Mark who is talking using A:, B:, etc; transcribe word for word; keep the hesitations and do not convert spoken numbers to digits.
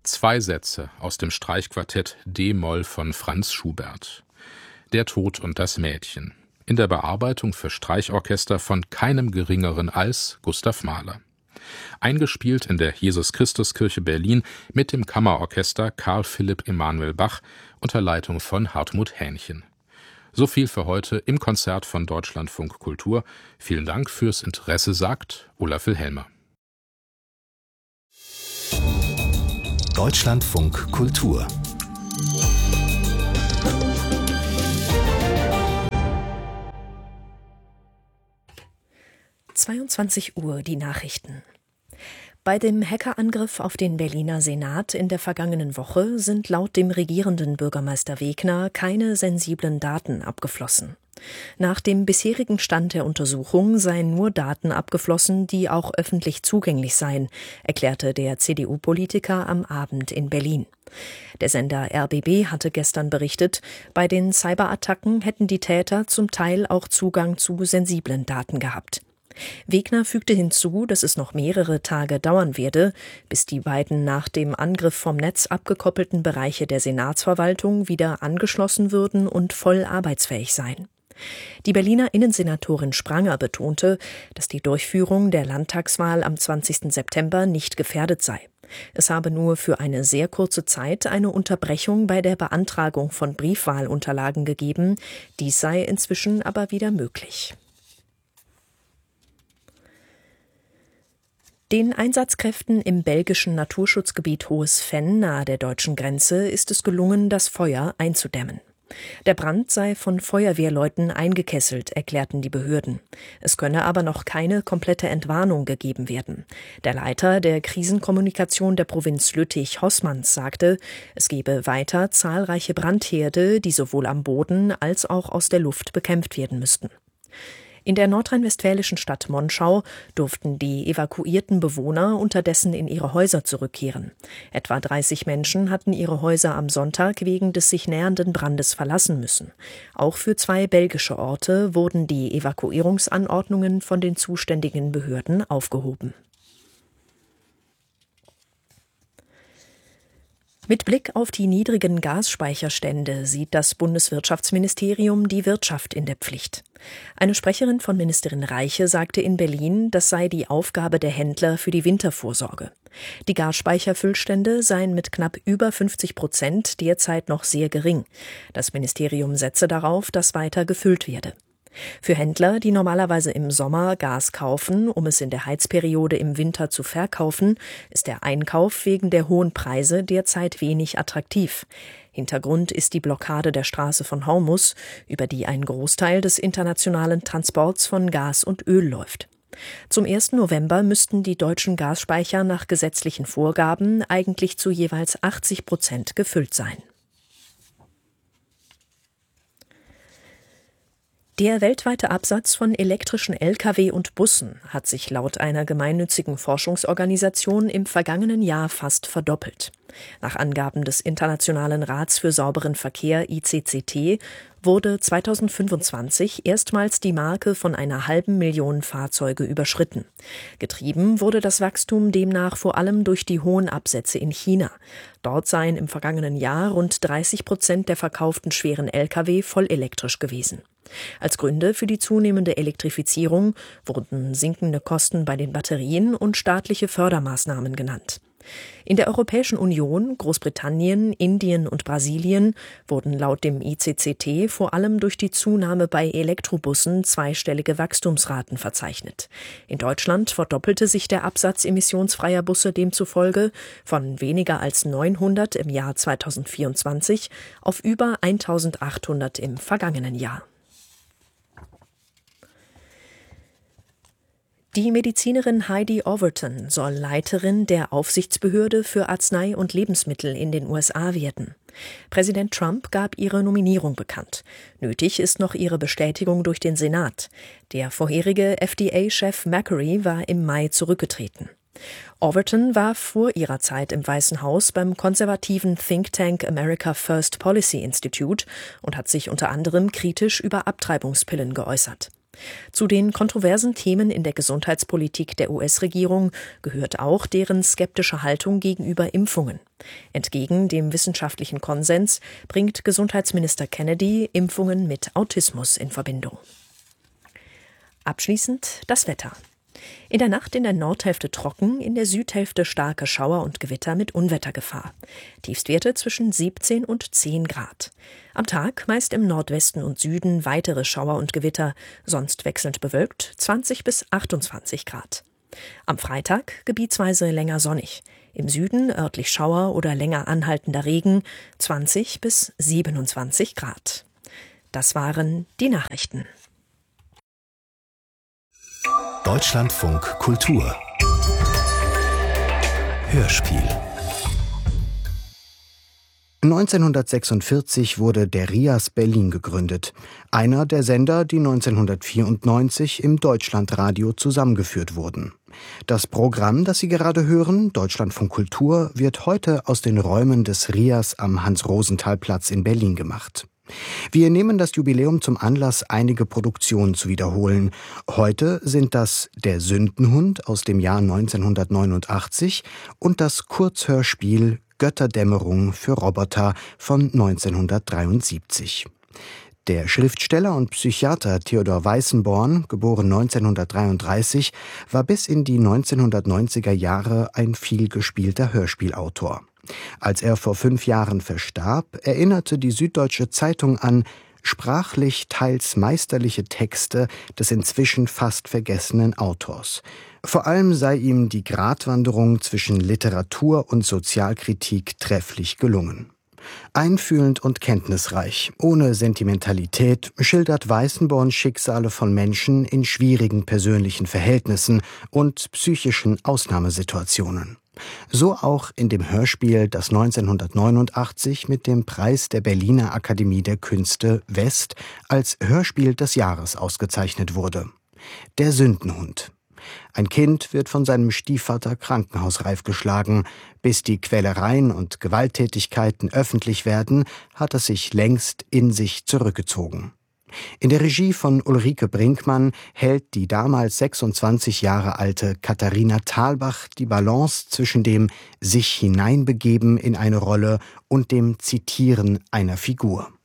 A: Zwei Sätze aus dem Streichquartett d-Moll von Franz Schubert. Der Tod und das Mädchen. In der Bearbeitung für Streichorchester von keinem Geringeren als Gustav Mahler. Eingespielt in der Jesus-Christus-Kirche Berlin mit dem Kammerorchester Karl Philipp Emanuel Bach unter Leitung von Hartmut Hähnchen. So viel für heute im Konzert von Deutschlandfunk Kultur. Vielen Dank fürs Interesse, sagt Olaf Wilhelmer.
B: Deutschlandfunk Kultur.
C: zweiundzwanzig Uhr die Nachrichten. Bei dem Hackerangriff auf den Berliner Senat in der vergangenen Woche sind laut dem regierenden Bürgermeister Wegner keine sensiblen Daten abgeflossen. Nach dem bisherigen Stand der Untersuchung seien nur Daten abgeflossen, die auch öffentlich zugänglich seien, erklärte der C D U-Politiker am Abend in Berlin. Der Sender R B B hatte gestern berichtet, bei den Cyberattacken hätten die Täter zum Teil auch Zugang zu sensiblen Daten gehabt. Wegner fügte hinzu, dass es noch mehrere Tage dauern werde, bis die beiden nach dem Angriff vom Netz abgekoppelten Bereiche der Senatsverwaltung wieder angeschlossen würden und voll arbeitsfähig seien. Die Berliner Innensenatorin Spranger betonte, dass die Durchführung der Landtagswahl am zwanzigsten September nicht gefährdet sei. Es habe nur für eine sehr kurze Zeit eine Unterbrechung bei der Beantragung von Briefwahlunterlagen gegeben. Dies sei inzwischen aber wieder möglich. Den Einsatzkräften im belgischen Naturschutzgebiet Hohes Venn nahe der deutschen Grenze ist es gelungen, das Feuer einzudämmen. Der Brand sei von Feuerwehrleuten eingekesselt, erklärten die Behörden. Es könne aber noch keine komplette Entwarnung gegeben werden. Der Leiter der Krisenkommunikation der Provinz Lüttich, Hossmanns, sagte, es gebe weiter zahlreiche Brandherde, die sowohl am Boden als auch aus der Luft bekämpft werden müssten. In der nordrhein-westfälischen Stadt Monschau durften die evakuierten Bewohner unterdessen in ihre Häuser zurückkehren. Etwa dreißig Menschen hatten ihre Häuser am Sonntag wegen des sich nähernden Brandes verlassen müssen. Auch für zwei belgische Orte wurden die Evakuierungsanordnungen von den zuständigen Behörden aufgehoben. Mit Blick auf die niedrigen Gasspeicherstände sieht das Bundeswirtschaftsministerium die Wirtschaft in der Pflicht. Eine Sprecherin von Ministerin Reiche sagte in Berlin, das sei die Aufgabe der Händler für die Wintervorsorge. Die Gasspeicherfüllstände seien mit knapp über fünfzig Prozent derzeit noch sehr gering. Das Ministerium setze darauf, dass weiter gefüllt werde. Für Händler, die normalerweise im Sommer Gas kaufen, um es in der Heizperiode im Winter zu verkaufen, ist der Einkauf wegen der hohen Preise derzeit wenig attraktiv. Hintergrund ist die Blockade der Straße von Hormuz, über die ein Großteil des internationalen Transports von Gas und Öl läuft. Zum ersten November müssten die deutschen Gasspeicher nach gesetzlichen Vorgaben eigentlich zu jeweils achtzig Prozent gefüllt sein. Der weltweite Absatz von elektrischen L K W und Bussen hat sich laut einer gemeinnützigen Forschungsorganisation im vergangenen Jahr fast verdoppelt. Nach Angaben des Internationalen Rats für sauberen Verkehr I C C T wurde zweitausendfünfundzwanzig erstmals die Marke von einer halben Million Fahrzeuge überschritten. Getrieben wurde das Wachstum demnach vor allem durch die hohen Absätze in China. Dort seien im vergangenen Jahr rund dreißig Prozent der verkauften schweren L K W vollelektrisch gewesen. Als Gründe für die zunehmende Elektrifizierung wurden sinkende Kosten bei den Batterien und staatliche Fördermaßnahmen genannt. In der Europäischen Union, Großbritannien, Indien und Brasilien wurden laut dem I C C T vor allem durch die Zunahme bei Elektrobussen zweistellige Wachstumsraten verzeichnet. In Deutschland verdoppelte sich der Absatz emissionsfreier Busse demzufolge von weniger als neunhundert im Jahr zweitausendvierundzwanzig auf über eintausendachthundert im vergangenen Jahr. Die Medizinerin Heidi Overton soll Leiterin der Aufsichtsbehörde für Arznei und Lebensmittel in den U S A werden. Präsident Trump gab ihre Nominierung bekannt. Nötig ist noch ihre Bestätigung durch den Senat. Der vorherige F D A-Chef Macquarie war im Mai zurückgetreten. Overton war vor ihrer Zeit im Weißen Haus beim konservativen Think Tank America First Policy Institute und hat sich unter anderem kritisch über Abtreibungspillen geäußert. Zu den kontroversen Themen in der Gesundheitspolitik der U S-Regierung gehört auch deren skeptische Haltung gegenüber Impfungen. Entgegen dem wissenschaftlichen Konsens bringt Gesundheitsminister Kennedy Impfungen mit Autismus in Verbindung. Abschließend das Wetter. In der Nacht in der Nordhälfte trocken, in der Südhälfte starke Schauer und Gewitter mit Unwettergefahr. Tiefstwerte zwischen siebzehn und zehn Grad. Am Tag meist im Nordwesten und Süden weitere Schauer und Gewitter, sonst wechselnd bewölkt zwanzig bis achtundzwanzig Grad. Am Freitag gebietsweise länger sonnig. Im Süden örtlich Schauer oder länger anhaltender Regen, zwanzig bis siebenundzwanzig Grad. Das waren die Nachrichten.
B: Deutschlandfunk Kultur Hörspiel.
D: neunzehnhundertsechsundvierzig wurde der R I A S Berlin gegründet. Einer der Sender, die neunzehnhundertvierundneunzig im Deutschlandradio zusammengeführt wurden. Das Programm, das Sie gerade hören, Deutschlandfunk Kultur, wird heute aus den Räumen des R I A S am Hans-Rosenthal-Platz in Berlin gemacht. Wir nehmen das Jubiläum zum Anlass, einige Produktionen zu wiederholen. Heute sind das Der Sündenhund aus dem Jahr neunzehnhundertneunundachtzig und das Kurzhörspiel Götterdämmerung für Roboter von neunzehnhundertdreiundsiebzig. Der Schriftsteller und Psychiater Theodor Weißenborn, geboren neunzehnhundertdreiunddreißig, war bis in die neunzehnhundertneunziger Jahre ein vielgespielter Hörspielautor. Als er vor fünf Jahren verstarb, erinnerte die Süddeutsche Zeitung an sprachlich teils meisterliche Texte des inzwischen fast vergessenen Autors. Vor allem sei ihm die Gratwanderung zwischen Literatur und Sozialkritik trefflich gelungen. Einfühlend und kenntnisreich, ohne Sentimentalität, schildert Weißenborn Schicksale von Menschen in schwierigen persönlichen Verhältnissen und psychischen Ausnahmesituationen. So auch in dem Hörspiel, das neunzehnhundertneunundachtzig mit dem Preis der Berliner Akademie der Künste West als Hörspiel des Jahres ausgezeichnet wurde. Der Sündenhund. Ein Kind wird von seinem Stiefvater krankenhausreif geschlagen. Bis die Quälereien und Gewalttätigkeiten öffentlich werden, hat es sich längst in sich zurückgezogen. In der Regie von Ulrike Brinkmann hält die damals sechsundzwanzig Jahre alte Katharina Thalbach die Balance zwischen dem sich hineinbegeben in eine Rolle und dem Zitieren einer Figur.